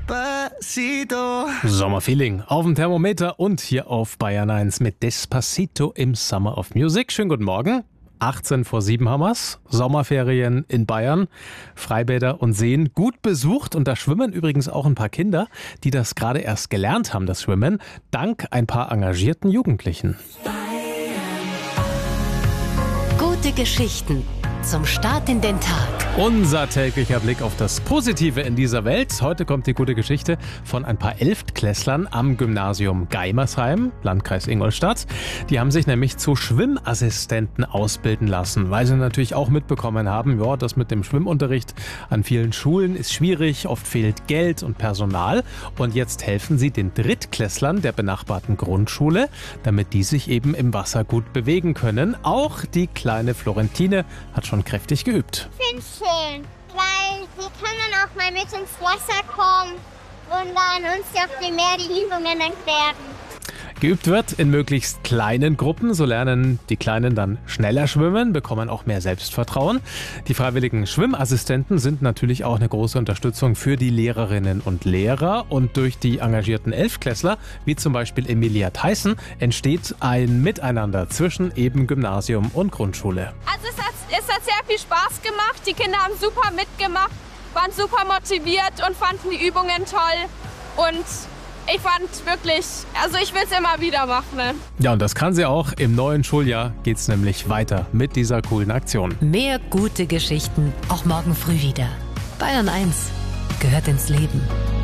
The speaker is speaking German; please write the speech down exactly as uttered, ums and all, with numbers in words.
Despacito. Sommerfeeling auf dem Thermometer und hier auf Bayern eins mit Despacito im Summer of Music. Schönen guten Morgen. achtzehn vor sieben haben wir's. Sommerferien in Bayern. Freibäder und Seen gut besucht. Und da schwimmen übrigens auch ein paar Kinder, die das gerade erst gelernt haben, das Schwimmen, dank ein paar engagierten Jugendlichen. Gute Geschichten zum Start in den Tag. Unser täglicher Blick auf das Positive in dieser Welt. Heute kommt die gute Geschichte von ein paar Elftklässlern am Gymnasium Geimersheim, Landkreis Ingolstadt. Die haben sich nämlich zu Schwimmassistenten ausbilden lassen, weil sie natürlich auch mitbekommen haben, ja, das mit dem Schwimmunterricht an vielen Schulen ist schwierig, oft fehlt Geld und Personal. Und jetzt helfen sie den Drittklässlern der benachbarten Grundschule, damit die sich eben im Wasser gut bewegen können. Auch die kleine Florentine hat schon kräftig geübt. Ich finde es schön, weil wir können auch mal mit ins Wasser kommen und dann uns auf dem Meer die Übungen erklären. Geübt wird in möglichst kleinen Gruppen, so lernen die Kleinen dann schneller schwimmen, bekommen auch mehr Selbstvertrauen. Die freiwilligen Schwimmassistenten sind natürlich auch eine große Unterstützung für die Lehrerinnen und Lehrer. Und durch die engagierten Elftklässler, wie zum Beispiel Emilia Theissen, entsteht ein Miteinander zwischen eben Gymnasium und Grundschule. Also es hat, es hat sehr viel Spaß gemacht, die Kinder haben super mitgemacht, waren super motiviert und fanden die Übungen toll und ich fand wirklich, also ich will es immer wieder machen. Ne? Ja, und das kann sie auch. Im neuen Schuljahr geht's nämlich weiter mit dieser coolen Aktion. Mehr gute Geschichten auch morgen früh wieder. Bayern eins gehört ins Leben.